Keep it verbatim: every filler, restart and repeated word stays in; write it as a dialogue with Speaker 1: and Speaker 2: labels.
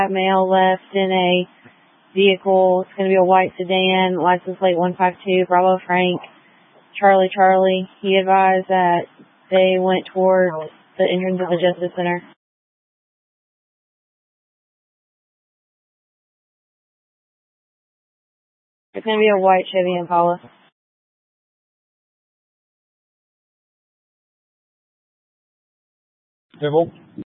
Speaker 1: Male left in a vehicle. It's going to be a white sedan, license plate one five two, Bravo Frank, Charlie Charlie. He advised that they went towards the entrance of the Justice Center. It's going to be a white Chevy Impala.
Speaker 2: Civil.